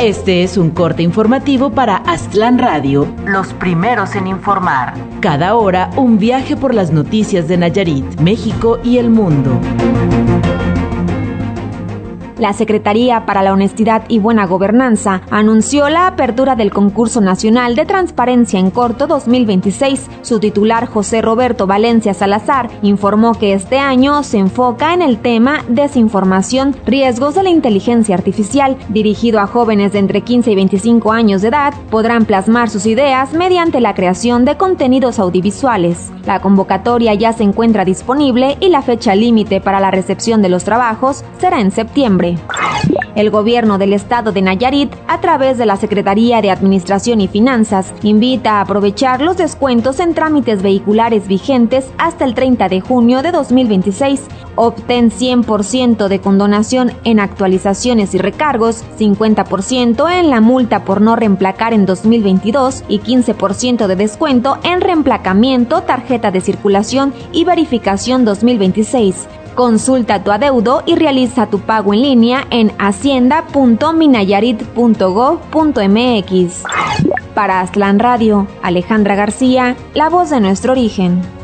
Este es un corte informativo para Aztlán Radio, los primeros en informar. Cada hora, un viaje por las noticias de Nayarit, México y el mundo. La Secretaría para la Honestidad y Buena Gobernanza anunció la apertura del Concurso Nacional de Transparencia en Corto 2026. Su titular, José Roberto Valencia Salazar, informó que este año se enfoca en el tema Desinformación, riesgos de la inteligencia artificial. Dirigido a jóvenes de entre 15 y 25 años de edad, podrán plasmar sus ideas mediante la creación de contenidos audiovisuales. La convocatoria ya se encuentra disponible y la fecha límite para la recepción de los trabajos será en septiembre. El gobierno del estado de Nayarit, a través de la Secretaría de Administración y Finanzas, invita a aprovechar los descuentos en trámites vehiculares vigentes hasta el 30 de junio de 2026. Obtén 100% de condonación en actualizaciones y recargos, 50% en la multa por no reemplacar en 2022 y 15% de descuento en reemplacamiento, tarjeta de circulación y verificación 2026. Consulta tu adeudo y realiza tu pago en línea en hacienda.minayarit.gov.mx. Para Aztlán Radio, Alejandra García, la voz de nuestro origen.